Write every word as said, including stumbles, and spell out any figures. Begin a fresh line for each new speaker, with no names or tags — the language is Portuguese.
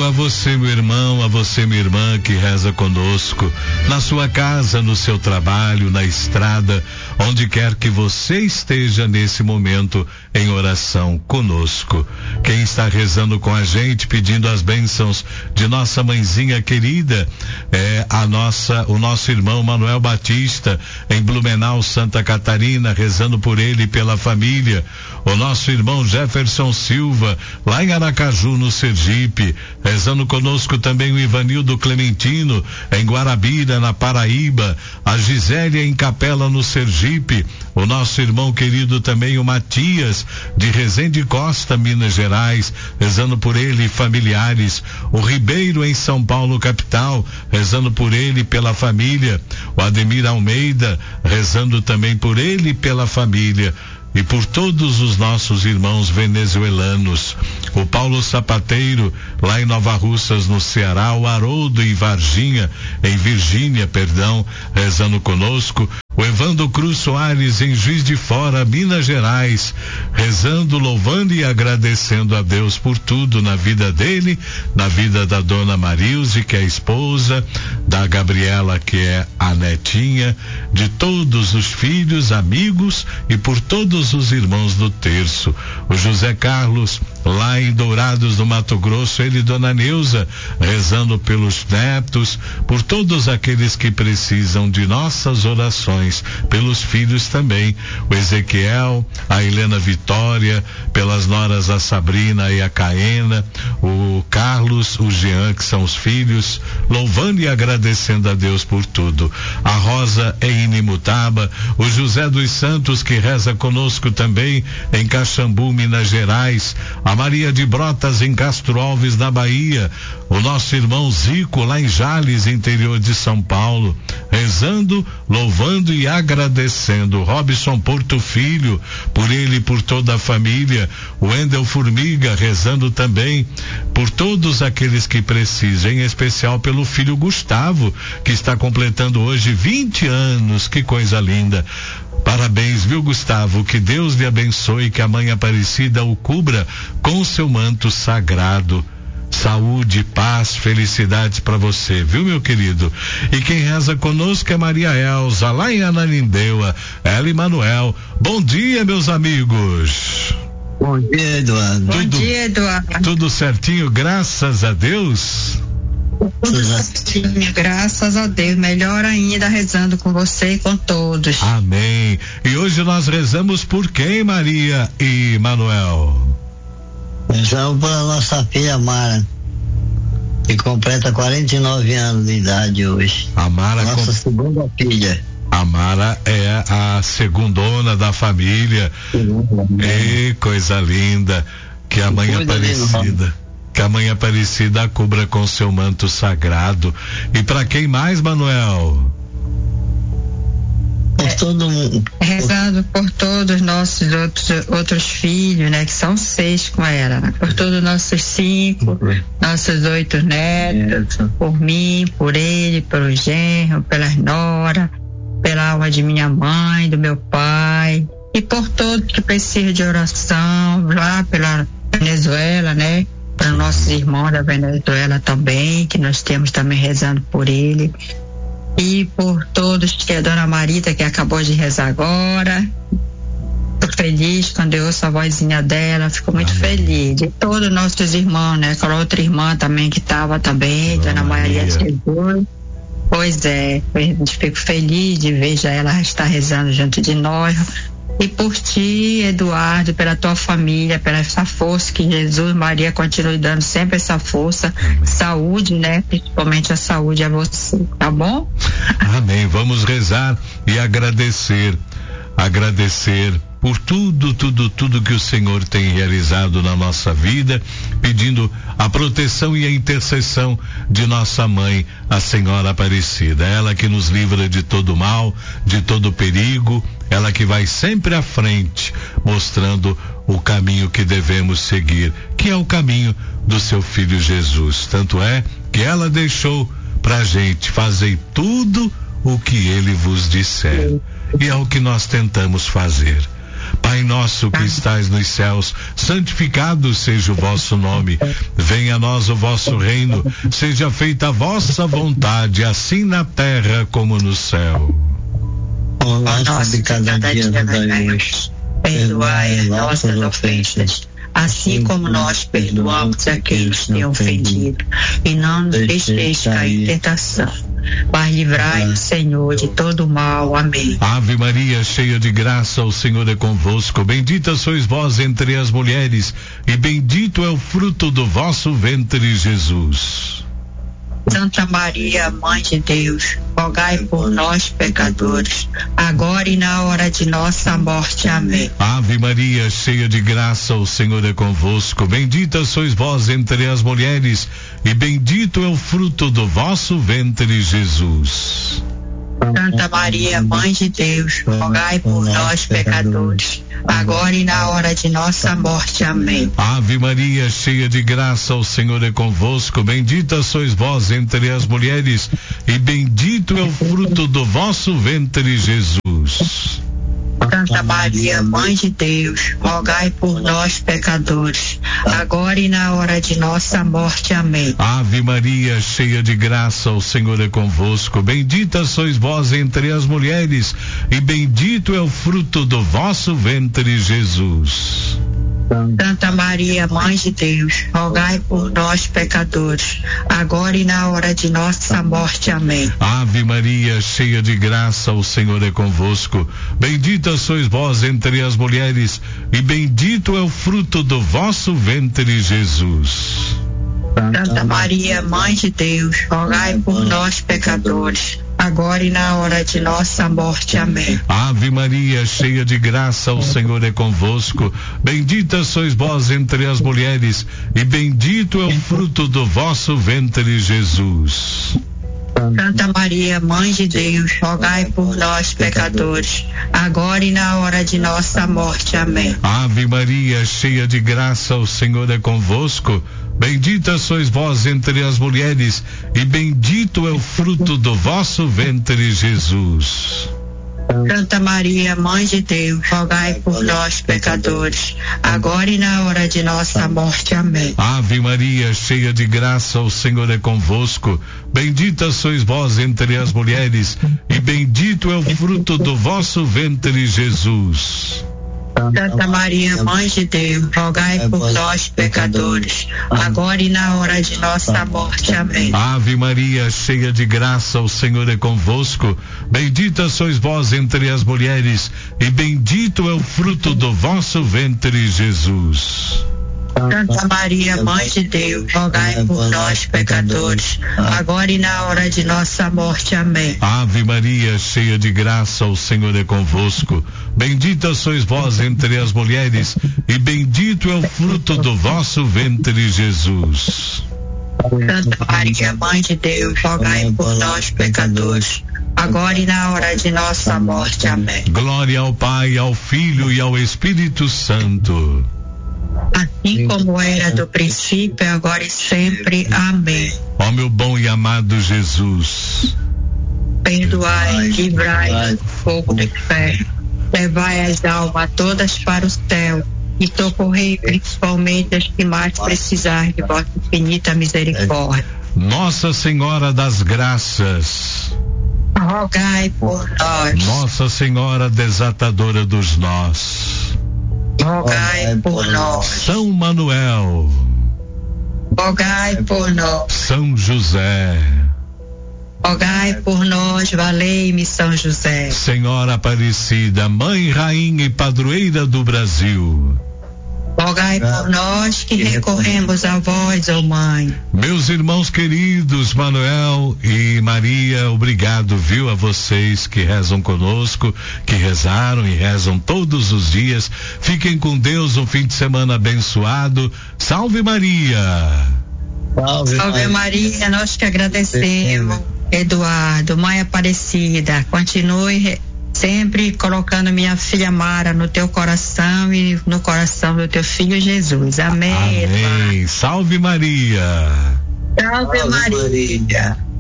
a você, meu irmão, a você, minha irmã, que reza conosco, na sua casa, no seu trabalho, na estrada, onde quer que você esteja nesse momento em oração conosco. Quem está rezando com a gente, pedindo as bênçãos de nossa mãezinha querida, é a nossa, o nosso irmão Manuel Batista, em Blumenau, Santa Catarina, rezando por ele e pela família. O nosso irmão Jefferson Silva, lá em Aracaju, no Sergipe, rezando conosco também o Ivanildo Clementino, em Guarabira, na Paraíba, a Gisélia em Capela, no Sergipe, o nosso irmão querido também o Matias, de Resende Costa, Minas Gerais, rezando por ele e familiares, o Ribeiro em São Paulo, capital, rezando por ele e pela família, o Ademir Almeida, rezando também por ele e pela família, e por todos os nossos irmãos venezuelanos, o Paulo Sapateiro, lá em Nova Russas, no Ceará, o Haroldo em Varginha, em Virgínia, perdão, rezando conosco, o Evandro Cruz Soares em Juiz de Fora, Minas Gerais, rezando, louvando e agradecendo a Deus por tudo na vida dele, na vida da dona Marilze, que é a esposa, da Gabriela, que é a netinha, de todos os filhos, amigos e por todos os irmãos do terço. O José Carlos, lá em Dourados do Mato Grosso, ele e dona Neuza, rezando pelos netos, por todos aqueles que precisam de nossas orações, pelos filhos também, o Ezequiel, a Helena Vitória, pelas noras a Sabrina e a Caena, o Carlos, o Jean, que são os filhos, louvando e agradecendo a Deus por tudo. A Rosa em Inimutaba, o José dos Santos, que reza conosco também em Caxambu, Minas Gerais, a Maria de Brotas em Castro Alves, na Bahia, o nosso irmão Zico lá em Jales, interior de São Paulo, rezando, louvando e agradecendo. Robson Porto Filho, por ele e por toda a família, o Wendel Formiga, rezando também por todos aqueles que precisam, em especial pelo filho Gustavo, que está completando hoje vinte anos, que coisa linda. Parabéns, viu, Gustavo? Que Deus lhe abençoe, que a Mãe Aparecida o cubra com seu manto sagrado. Saúde, paz, felicidades para você, viu, meu querido? E quem reza conosco é Maria Elza, lá em Ananindeua, ela e Manuel. Bom dia, meus amigos.
Bom dia, Eduardo.
Tudo,
Bom dia, Eduardo.
Tudo certinho, graças a Deus?
Tudo certinho, graças a Deus. Melhor ainda, rezando com você e com todos.
Amém. E hoje nós rezamos por quem, Maria e Manuel?
Rezamos pela nossa filha Mara, que completa quarenta e nove anos de idade hoje.
A Mara,
nossa
com...
segunda filha.
A Mara é a segundona da família. E coisa linda. Que a Mãe Aparecida, que a Mãe Aparecida a cubra com seu manto sagrado. E para quem mais, Manuel?
Por todo mundo.
Rezando por todos os nossos outros, outros filhos, né? Que são seis com ela, né? Por todos os nossos cinco, nossos oito netos, é. Por mim, por ele, pelo genro, pelas noras, pela alma de minha mãe, do meu pai, e por todos que precisam de oração, lá pela Venezuela, né? Para nossos irmãos da Venezuela também, que nós temos também rezando por ele. E por todos, que a dona Marita, que acabou de rezar agora. Tô feliz quando eu ouço a vozinha dela, fico muito Amém. Feliz. De todos os nossos irmãos, né? Aquela outra irmã também que estava também, dona, dona Maria de Jesus. Pois é, eu fico feliz de ver já ela estar rezando junto de nós. E por ti, Eduardo, pela tua família, pela essa força que Jesus, Maria, continue dando sempre essa força, Amém. Saúde, né? Principalmente a saúde a você, tá bom?
Amém. Vamos rezar e agradecer, agradecer por tudo, tudo, tudo que o Senhor tem realizado na nossa vida, pedindo a proteção e a intercessão de nossa mãe, a Senhora Aparecida. Ela que nos livra de todo mal, de todo perigo, ela que vai sempre à frente, mostrando o caminho que devemos seguir, que é o caminho do seu Filho Jesus. Tanto é que ela deixou pra gente fazer tudo o que ele vos disser. E é o que nós tentamos fazer. Pai nosso que estais nos céus, santificado seja o vosso nome. Venha a nós o vosso reino, seja feita a vossa vontade, assim na terra como no céu.
O nosso de cada dia nos dai hoje. Perdoai as nossas ofensas, assim como nós perdoamos aqueles que têm ofendido. E não nos deixeis cair em tentação, mas livrai-nos, Senhor, de todo mal. Amém.
Ave Maria, cheia de graça, o Senhor é convosco. Bendita sois vós entre as mulheres, e bendito é o fruto do vosso ventre, Jesus.
Santa Maria, Mãe de Deus, rogai por nós, pecadores, agora e na hora de nossa morte. Amém.
Ave Maria, cheia de graça, o Senhor é convosco. Bendita sois vós entre as mulheres, e bendito é o fruto do vosso ventre, Jesus.
Santa Maria, Mãe de Deus, rogai por nós, pecadores, agora e na hora de nossa morte. Amém.
Ave Maria, cheia de graça, o Senhor é convosco. Bendita sois vós entre as mulheres, e bendito é o fruto do vosso ventre, Jesus.
Santa Maria, Mãe de Deus, rogai por nós, pecadores, agora e na hora de nossa morte. Amém.
Ave Maria, cheia de graça, o Senhor é convosco. Bendita sois vós entre as mulheres, e bendito é o fruto do vosso ventre, Jesus.
Santa Maria, Mãe de Deus, rogai por nós, pecadores, agora e na hora de nossa morte. Amém.
Ave Maria, cheia de graça, o Senhor é convosco. Bendita sois vós entre as mulheres, e bendito é o fruto do vosso ventre, Jesus.
Santa Maria, Mãe de Deus, rogai por nós, pecadores, agora e na hora de nossa morte. Amém.
Ave Maria, cheia de graça, o Senhor é convosco. Bendita sois vós entre as mulheres, e bendito é o fruto do vosso ventre, Jesus.
Santa Maria, Mãe de Deus, rogai por nós, pecadores, agora e na hora de nossa morte. Amém.
Ave Maria, cheia de graça, o Senhor é convosco. Bendita sois vós entre as mulheres, e bendito é o fruto do vosso ventre, Jesus.
Santa Maria, Mãe de Deus, rogai por nós, pecadores, agora e na hora de nossa morte. Amém.
Ave Maria, cheia de graça, o Senhor é convosco. Bendita sois vós entre as mulheres, e bendito é o fruto do vosso ventre, Jesus.
Santa Maria, Mãe de Deus, rogai por nós, pecadores, agora e na hora de nossa morte. Amém.
Ave Maria, cheia de graça, o Senhor é convosco. Bendita sois vós entre as mulheres, e bendito é o fruto do vosso ventre, Jesus.
Santa Maria, Mãe de Deus, rogai por nós, pecadores, agora e na hora de nossa morte. Amém.
Ave Maria, cheia de graça, o Senhor é convosco. Bendita sois vós entre as mulheres, e bendito é o fruto do vosso ventre, Jesus.
Santa Maria, Mãe de Deus, rogai por nós, pecadores, agora e na hora de nossa morte. Amém.
Glória ao Pai, ao Filho e ao Espírito Santo.
Assim como era do princípio, agora e sempre. Amém.
Ó meu bom e amado Jesus,
perdoai, livrai do fogo do inferno, levai as almas todas para o céu e socorrei principalmente as que mais precisarem de vossa infinita misericórdia.
Nossa Senhora das Graças,
rogai por nós.
Nossa Senhora desatadora dos nós,
rogai por nós.
São Manuel,
rogai por nós.
São José,
rogai por nós. Valei-me, São José.
Senhora Aparecida, Mãe, Rainha e Padroeira do Brasil,
rogai por nós que recorremos a vós, ó Mãe.
Meus irmãos queridos, Manuel e Maria, obrigado, viu, a vocês que rezam conosco, que rezaram e rezam todos os dias. Fiquem com Deus, um fim de semana abençoado. Salve Maria!
Salve, Salve Maria, nós que agradecemos. Eduardo, Mãe Aparecida, continue sempre colocando minha filha Mara no teu coração e no coração do teu filho Jesus. Amém.
Amém. Salve Maria.
Salve, Salve Maria. Maria.